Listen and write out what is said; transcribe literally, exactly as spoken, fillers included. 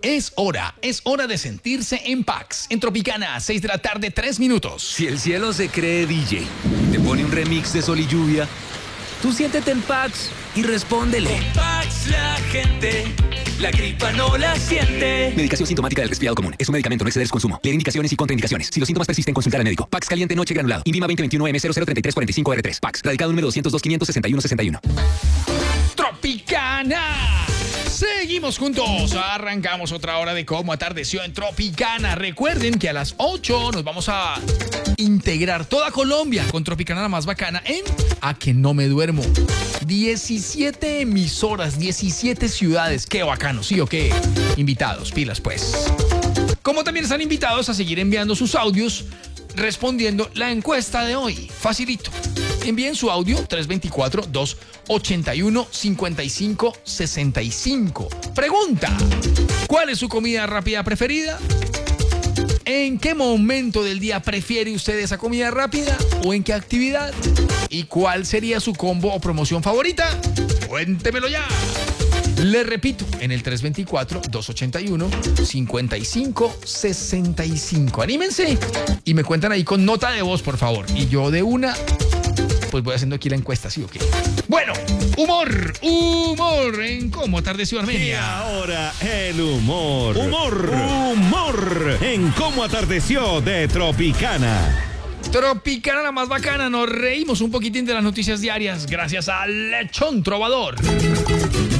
Es hora, es hora de sentirse en Pax. En Tropicana, seis de la tarde, tres minutos. Si el cielo se cree D J y te pone un remix de Sol y Lluvia, tú siéntete en Pax y respóndele. Con Pax la gente, la gripa no la siente. Medicación sintomática del resfriado común. Es un medicamento, no exceder su consumo. Leer indicaciones y contraindicaciones. Si los síntomas persisten, consultar al médico. Pax caliente noche granulado. INVIMA veinte veintiuno M cero cero tres tres cuatro cinco R tres. Pax. Radicado número doscientos dos, quinientos sesenta y uno, sesenta y uno. Tropicana. Seguimos juntos, arrancamos otra hora de Cómo Atardeció en Tropicana. Recuerden que a las ocho nos vamos a integrar toda Colombia con Tropicana la más bacana en A Que No Me Duermo. diecisiete emisoras, diecisiete ciudades, qué bacano, ¿sí o qué? Invitados, pilas pues. Como también están invitados a seguir enviando sus audios respondiendo la encuesta de hoy. Facilito. Envíen su audio tres dos cuatro, dos ocho uno, cinco cinco seis cinco. Pregunta: ¿cuál es su comida rápida preferida? ¿En qué momento del día prefiere usted esa comida rápida? ¿O en qué actividad? ¿Y cuál sería su combo o promoción favorita? Cuéntemelo ya. Le repito, en el tres dos cuatro, dos ocho uno, cinco cinco seis cinco. Anímense y me cuentan ahí con nota de voz, por favor. Y yo de una, pues voy haciendo aquí la encuesta, ¿sí o qué? Bueno, humor, humor en Cómo Atardeció Armenia. Y ahora el humor. Humor. Humor en Cómo Atardeció de Tropicana. Tropicana la más bacana, nos reímos un poquitín de las noticias diarias gracias al Lechón Trovador.